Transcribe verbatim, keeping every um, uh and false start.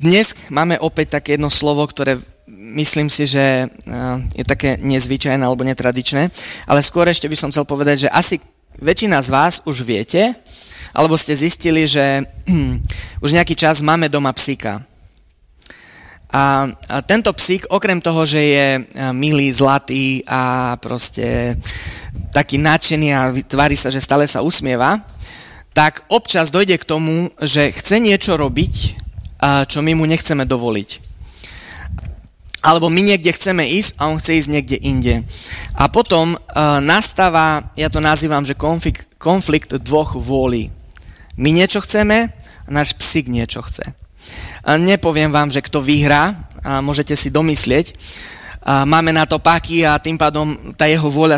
Dnes máme opäť také jedno slovo, ktoré myslím si, že je také nezvyčajné alebo netradičné, ale skôr ešte by som chcel povedať, že asi väčšina z vás už viete, alebo ste zistili, že už nejaký čas máme doma psíka. A, a tento psík, okrem toho, že je milý, zlatý a proste taký nadšený a tvári sa, že stále sa usmieva, tak občas dojde k tomu, že chce niečo robiť, čo my mu nechceme dovoliť. Alebo my niekde chceme ísť a on chce ísť niekde inde. A potom uh, nastáva, ja to nazývam, že konflikt, konflikt dvoch vôlí. My niečo chceme a náš psík niečo chce. A nepoviem vám, že kto vyhrá, a môžete si domyslieť. A máme na to páky a tým pádom tá jeho vôľa